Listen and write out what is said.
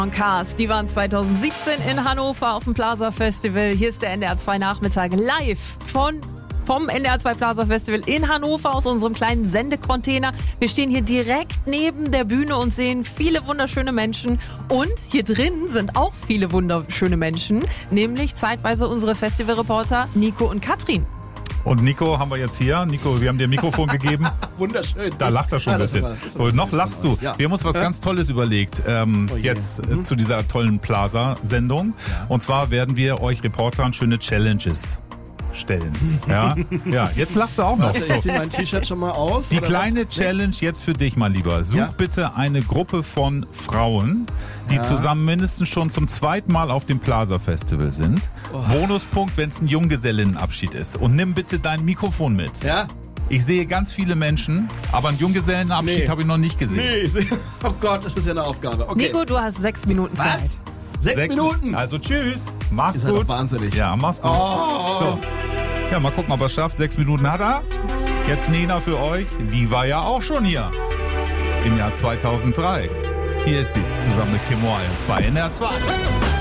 Cars, die waren 2017 in Hannover auf dem Plaza Festival. Hier ist der NDR 2 Nachmittag live vom NDR 2 Plaza Festival in Hannover aus unserem kleinen Sendecontainer. Wir stehen hier direkt neben der Bühne und sehen viele wunderschöne Menschen. Und hier drin sind auch viele wunderschöne Menschen, nämlich zeitweise unsere Festivalreporter Nico und Katrin. Und Nico haben wir jetzt hier. Nico, wir haben dir ein Mikrofon gegeben. Wunderschön. Da lacht er schon ein bisschen. Und noch lachst du. Ja. Wir haben uns was ganz Tolles überlegt, zu dieser tollen Plaza-Sendung. Ja. Und zwar werden wir euch Reportern schöne Challenges stellen. Ja, jetzt lachst du auch noch. Warte, ich zieh mein T-Shirt schon mal aus. Die kleine Challenge jetzt für dich, mein Lieber. Such bitte eine Gruppe von Frauen, die zusammen mindestens schon zum zweiten Mal auf dem Plaza Festival sind. Bonuspunkt, wenn es ein Junggesellinnenabschied ist. Und nimm bitte dein Mikrofon mit. Ja? Ich sehe ganz viele Menschen, aber einen Junggesellenabschied habe ich noch nicht gesehen. Nee, oh Gott, das ist ja eine Aufgabe. Okay. Nico, du hast 6 Minuten Zeit. Was? 6 Minuten? Also tschüss. Mach's ist gut. Doch wahnsinnig. Ja, mach's gut. Oh. So. Ja, mal gucken, ob er es schafft. 6 Minuten hat er. Jetzt Nena für euch. Die war ja auch schon hier. Im Jahr 2003. Hier ist sie, zusammen mit Kim Wilde bei NDR 2.